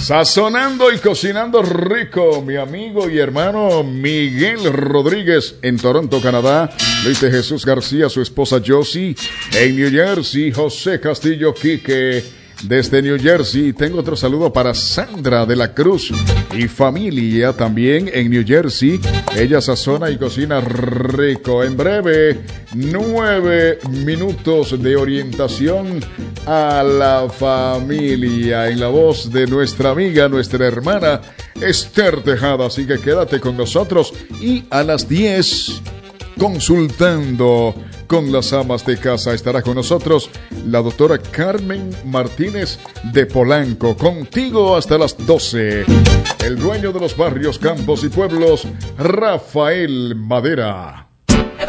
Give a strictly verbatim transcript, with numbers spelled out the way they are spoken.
Sazonando y cocinando rico, mi amigo y hermano Miguel Rodríguez en Toronto, Canadá. Luis de Jesús García, su esposa Josie en New Jersey. José Castillo Quique desde New Jersey. Tengo otro saludo para Sandra de la Cruz y familia también en New Jersey. Ella sazona y cocina rico. En breve, nueve minutos de orientación a la familia en la voz de nuestra amiga, nuestra hermana Esther Tejada. Así que quédate con nosotros y a las diez, consultando con las amas de casa, estará con nosotros la doctora Carmen Martínez de Polanco. Contigo hasta las doce. El dueño de los barrios, campos y pueblos, Rafael Madera.